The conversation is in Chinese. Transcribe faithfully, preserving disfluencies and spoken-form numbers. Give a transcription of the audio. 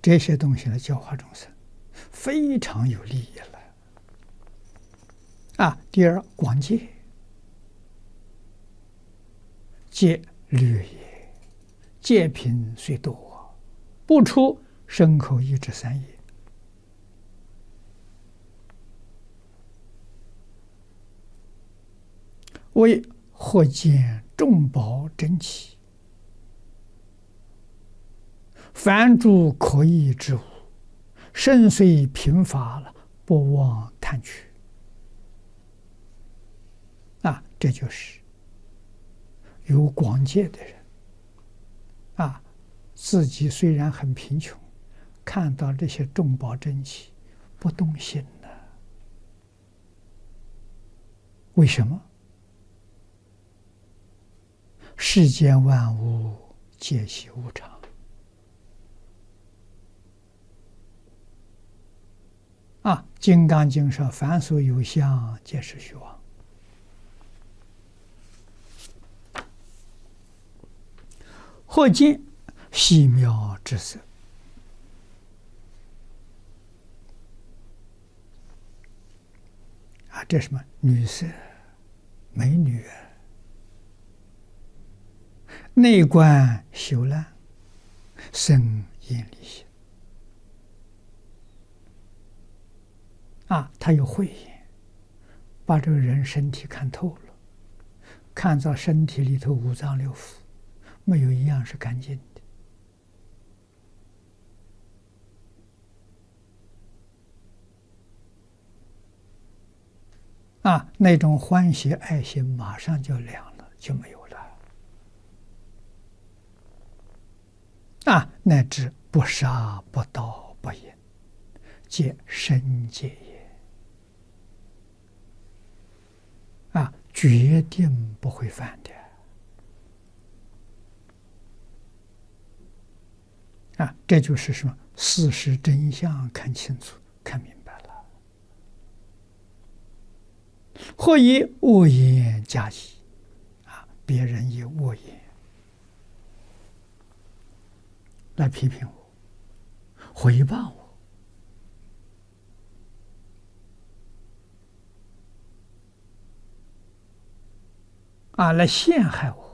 这些东西来教化众生，非常有利益了。啊，第二广戒，戒律也，戒品虽多，不出身口意之三业。为或见众宝珍奇，凡诸可疑之物，身虽贫乏了，不忘贪取。啊，这就是有广戒的人啊，自己虽然很贫穷，看到这些众宝珍奇，不动心呢？为什么？世间万物皆系无常。啊，《金刚经》说：“凡所有相，皆是虚妄。”或见细妙之色，啊，这什么女色、美女，内观修烂，生厌离心。啊，他有慧眼，把这个人身体看透了，看到身体里头五脏六腑，没有一样是干净的。啊，那种欢喜爱心马上就凉了，就没有了。啊，乃至不杀不盗不淫，皆身戒也。啊，决定不会犯的。啊，这就是什么？事实真相看清楚、看明白了。或以恶言加以，啊，别人以恶言来批评我、诽谤我，啊，来陷害我。